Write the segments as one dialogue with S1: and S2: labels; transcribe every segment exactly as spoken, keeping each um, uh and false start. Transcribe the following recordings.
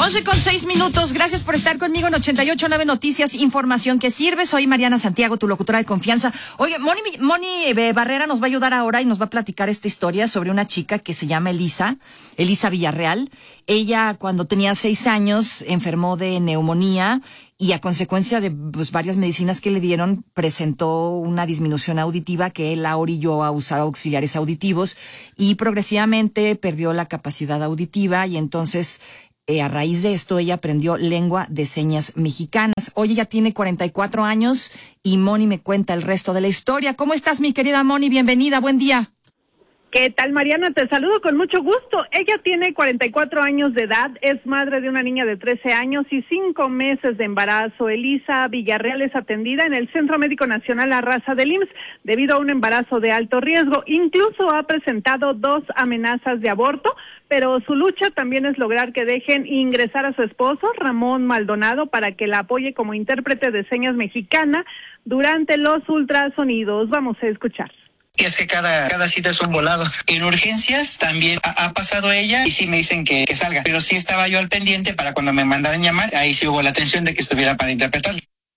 S1: once con seis minutos. Gracias por estar conmigo en ochenta y ocho punto nueve Noticias, información que sirve. Soy Mariana Santiago, tu locutora de confianza. Oye, Moni, Moni Barrera nos va a ayudar ahora y nos va a platicar esta historia sobre una chica que se llama Elisa, Elisa Villarreal. Ella, cuando tenía seis años, enfermó de neumonía y a consecuencia de pues, varias medicinas que le dieron, presentó una disminución auditiva que la orilló a usar auxiliares auditivos y progresivamente perdió la capacidad auditiva y entonces eh, a raíz de esto ella aprendió lengua de señas mexicanas. Hoy ella tiene cuarenta y cuatro años y Moni me cuenta el resto de la historia. ¿Cómo estás, mi querida Moni? Bienvenida, buen día.
S2: ¿Qué tal, Mariana? Te saludo con mucho gusto. Ella tiene cuarenta y cuatro años de edad, es madre de una niña de trece años y cinco meses de embarazo. Elisa Villarreal es atendida en el Centro Médico Nacional La Raza del I M S S debido a un embarazo de alto riesgo. Incluso ha presentado dos amenazas de aborto, pero su lucha también es lograr que dejen ingresar a su esposo, Ramón Maldonado, para que la apoye como intérprete de señas mexicana durante los ultrasonidos. Vamos a escuchar.
S3: Es que cada, cada cita es un volado. En urgencias también ha, ha pasado ella y sí me dicen que, que salga, pero sí estaba yo al pendiente para cuando me mandaran llamar, ahí sí hubo la atención de que estuviera para interpretar.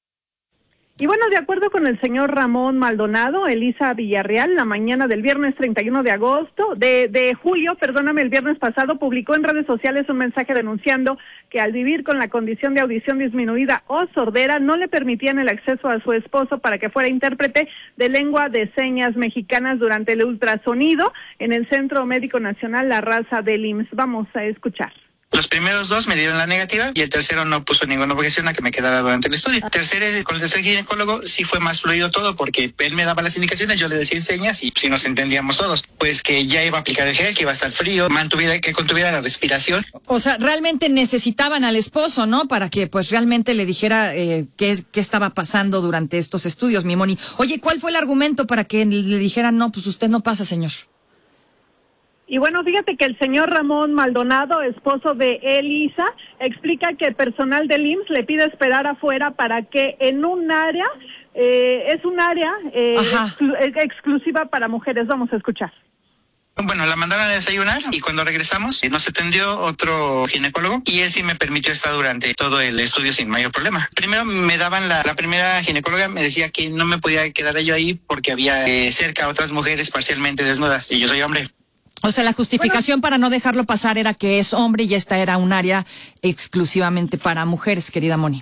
S2: Y bueno, de acuerdo con el señor Ramón Maldonado, Elisa Villarreal, la mañana del viernes treinta y uno de agosto, de, de julio, perdóname, el viernes pasado, publicó en redes sociales un mensaje denunciando que al vivir con la condición de audición disminuida o sordera, no le permitían el acceso a su esposo para que fuera intérprete de lengua de señas mexicanas durante el ultrasonido en el Centro Médico Nacional La Raza del I M S S. Vamos a escuchar.
S3: Los primeros dos me dieron la negativa y el tercero no puso ninguna objeción a que me quedara durante el estudio. Tercero, con el tercer ginecólogo sí fue más fluido todo porque él me daba las indicaciones, yo le decía señas y si nos entendíamos todos. Pues que ya iba a aplicar el gel, que iba a estar frío, mantuviera, que contuviera la respiración.
S1: O sea, realmente necesitaban al esposo, ¿no? Para que pues realmente le dijera eh, qué, qué estaba pasando durante estos estudios, mi Moni. Oye, ¿cuál fue el argumento para que le dijeran, no, pues usted no pasa, señor?
S2: Y bueno, fíjate que el señor Ramón Maldonado, esposo de Elisa, explica que el personal del I M S S le pide esperar afuera para que en un área, eh, es un área eh, exclu exclusiva para mujeres. Vamos a escuchar.
S3: Bueno, la mandaron a desayunar y cuando regresamos nos atendió otro ginecólogo y él sí me permitió estar durante todo el estudio sin mayor problema. Primero me daban la, la primera ginecóloga me decía que no me podía quedar yo ahí porque había eh, cerca otras mujeres parcialmente desnudas y yo soy hombre.
S1: O sea, la justificación bueno, para no dejarlo pasar era que es hombre y esta era un área exclusivamente para mujeres, querida Moni.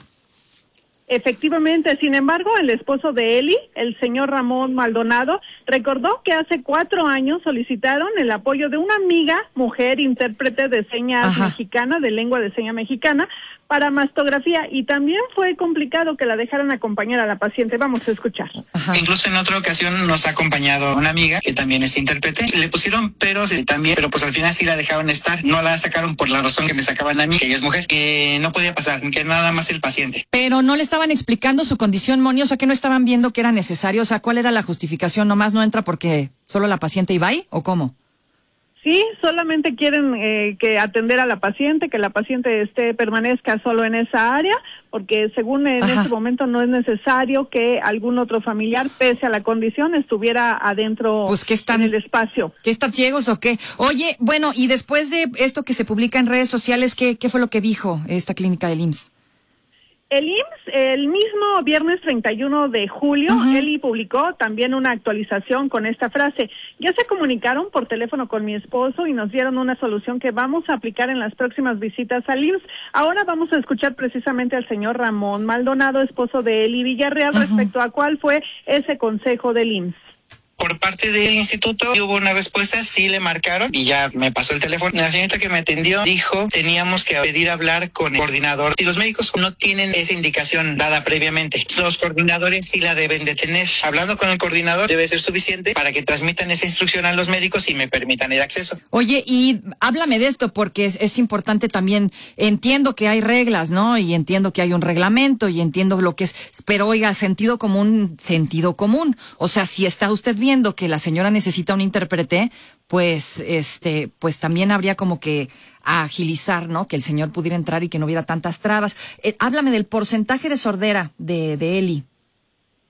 S2: Efectivamente, sin embargo, el esposo de Eli, el señor Ramón Maldonado, recordó que hace cuatro años solicitaron el apoyo de una amiga, mujer, intérprete de señas Ajá. mexicana, de lengua de seña mexicana, para mastografía, y también fue complicado que la dejaran acompañar a la paciente. Vamos a escuchar.
S3: Ajá. Incluso en otra ocasión nos ha acompañado una amiga que también es intérprete. Le pusieron peros y también, pero pues al final sí la dejaron estar. No la sacaron por la razón que me sacaban a mí, que ella es mujer, que no podía pasar, que nada más el paciente.
S1: Pero no le estaban explicando su condición, Moni, o sea, que no estaban viendo que era necesario, o sea, ¿cuál era la justificación? ¿Nomás no entra porque solo la paciente iba ahí o cómo?
S2: Sí, solamente quieren eh, que atender a la paciente, que la paciente esté permanezca solo en esa área, porque según en Ajá. este momento no es necesario que algún otro familiar, pese a la condición, estuviera adentro
S1: pues que están,
S2: en el espacio.
S1: ¿Qué están ciegos o qué? Oye, bueno, y después de esto que se publica en redes sociales, ¿qué, qué fue lo que dijo esta clínica del I M S S?
S2: El I M S S, el mismo viernes treinta y uno de julio, uh-huh. Eli publicó también una actualización con esta frase. Ya se comunicaron por teléfono con mi esposo y nos dieron una solución que vamos a aplicar en las próximas visitas al I M S S. Ahora vamos a escuchar precisamente al señor Ramón Maldonado, esposo de Eli Villarreal, uh-huh. respecto a cuál fue ese consejo del I M S S.
S3: Por parte del instituto hubo una respuesta, sí le marcaron y ya me pasó el teléfono. La señorita que me atendió dijo teníamos que pedir hablar con el coordinador. Y los médicos no tienen esa indicación dada previamente. Los coordinadores sí la deben de tener. Hablando con el coordinador debe ser suficiente para que transmitan esa instrucción a los médicos y me permitan el acceso.
S1: Oye, y háblame de esto porque es, es importante también. Entiendo que hay reglas, ¿no? Y entiendo que hay un reglamento y entiendo lo que es. Pero oiga, sentido común, sentido común. O sea, si está usted viendo que la señora necesita un intérprete, pues este, pues también habría como que agilizar, ¿no? Que el señor pudiera entrar y que no hubiera tantas trabas. Eh, háblame del porcentaje de sordera de, de Eli.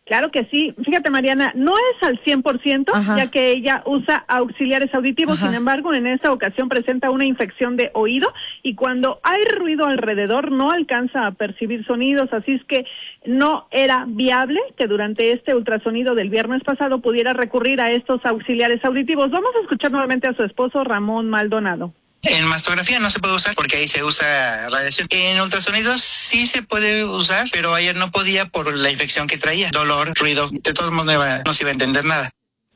S2: Claro que sí. Fíjate, Mariana, no es al cien por ciento, Ajá. ya que ella usa auxiliares auditivos. Ajá. Sin embargo, en esta ocasión presenta una infección de oído y cuando hay ruido alrededor no alcanza a percibir sonidos, así es que no era viable que durante este ultrasonido del viernes pasado pudiera recurrir a estos auxiliares auditivos. Vamos a escuchar nuevamente a su esposo, Ramón Maldonado.
S3: En mastografía no se puede usar porque ahí se usa radiación. En ultrasonidos sí se puede usar, pero ayer no podía por la infección que traía. Dolor, ruido, de todos modos no, iba, no se iba a entender nada.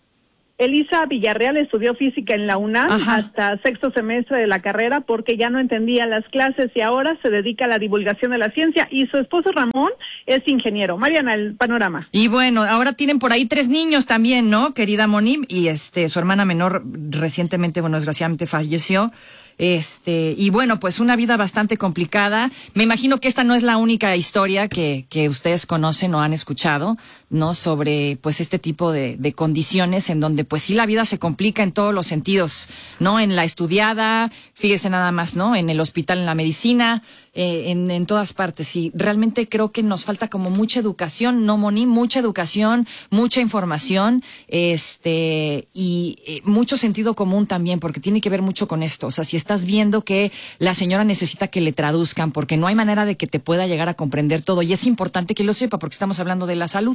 S2: Elisa Villarreal estudió física en la UNAM Ajá. hasta sexto semestre de la carrera porque ya no entendía las clases y ahora se dedica a la divulgación de la ciencia y su esposo Ramón es ingeniero. Mariana, el panorama.
S1: Y bueno, ahora tienen por ahí tres niños también, ¿no? Querida Moni, y este su hermana menor recientemente, bueno, desgraciadamente falleció. Este, y bueno, pues una vida bastante complicada. Me imagino que esta no es la única historia que, que ustedes conocen o han escuchado, ¿no? Sobre, pues, este tipo de, de condiciones en donde, pues, sí la vida se complica en todos los sentidos, ¿no? En la estudiada, fíjese nada más, ¿no? En el hospital, en la medicina, eh, en, en todas partes. Y realmente creo que nos falta como mucha educación, ¿no, Moni? Mucha educación, mucha información, este, y eh, mucho sentido común también, porque tiene que ver mucho con esto. O sea, si estás viendo que la señora necesita que le traduzcan porque no hay manera de que te pueda llegar a comprender todo y es importante que lo sepa porque estamos hablando de la salud.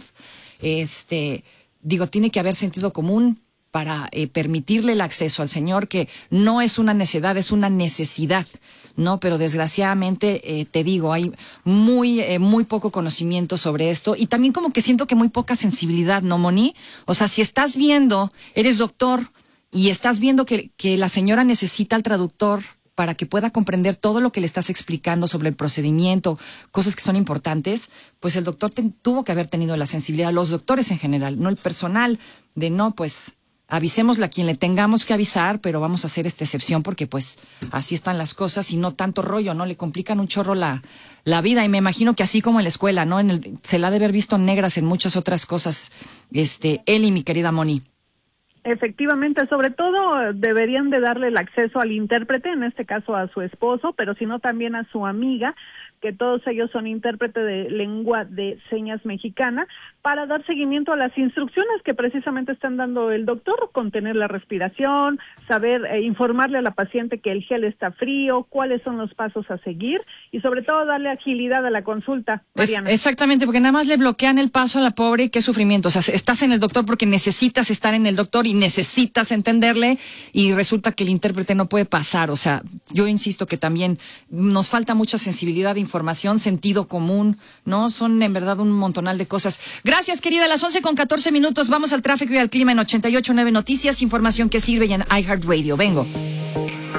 S1: Este, digo, tiene que haber sentido común para eh, permitirle el acceso al señor, que no es una necedad, es una necesidad, ¿no? Pero desgraciadamente, eh, te digo, hay muy, eh, muy poco conocimiento sobre esto y también como que siento que muy poca sensibilidad, ¿no, Moni? O sea, si estás viendo, eres doctor, y estás viendo que, que la señora necesita al traductor para que pueda comprender todo lo que le estás explicando sobre el procedimiento, cosas que son importantes, pues el doctor te, tuvo que haber tenido la sensibilidad, los doctores en general, no el personal, de no, pues avisémosle a quien le tengamos que avisar, pero vamos a hacer esta excepción porque pues así están las cosas y no tanto rollo, ¿no? Le complican un chorro la, la vida y me imagino que así como en la escuela, ¿no? En el, se la ha de haber visto negras en muchas otras cosas, este, Eli, mi querida Moni.
S2: Efectivamente, sobre todo deberían de darle el acceso al intérprete, en este caso a su esposo, pero si no también a su amiga, que todos ellos son intérprete de lengua de señas mexicana, para dar seguimiento a las instrucciones que precisamente están dando el doctor, contener la respiración, saber eh, informarle a la paciente que el gel está frío, cuáles son los pasos a seguir y sobre todo darle agilidad a la consulta, Mariana.
S1: Es, exactamente, porque nada más le bloquean el paso a la pobre y qué sufrimiento. O sea, estás en el doctor porque necesitas estar en el doctor y necesitas entenderle y resulta que el intérprete no puede pasar. O sea, yo insisto que también nos falta mucha sensibilidad de información, sentido común, ¿no? Son en verdad un montonal de cosas. Gracias, querida. A las once con catorce minutos vamos al tráfico y al clima en ochenta y ocho punto nueve Noticias, información que sirve y en iHeartRadio. Vengo.